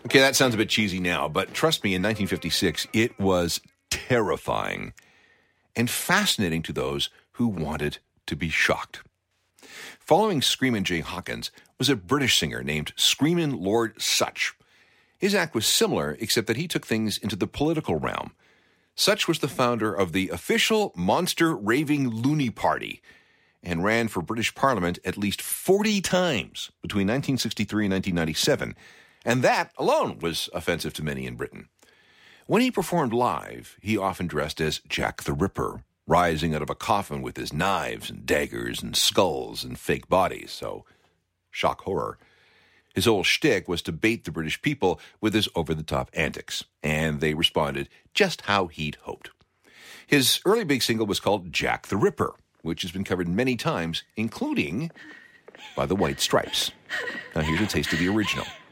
Okay, that sounds a bit cheesy now, but trust me, in 1956, it was terrifying and fascinating to those who wanted to be shocked. Following Screamin' Jay Hawkins was a British singer named Screamin' Lord Sutch. His act was similar, except that he took things into the political realm. Sutch was the founder of the official Monster Raving Loony Party and ran for British Parliament at least 40 times between 1963 and 1997, and that alone was offensive to many in Britain. When he performed live, he often dressed as Jack the Ripper, rising out of a coffin with his knives and daggers and skulls and fake bodies, so shock horror. His whole shtick was to bait the British people with his over-the-top antics, and they responded just how he'd hoped. His early big single was called Jack the Ripper, which has been covered many times, including by the White Stripes. Now here's a taste of the original.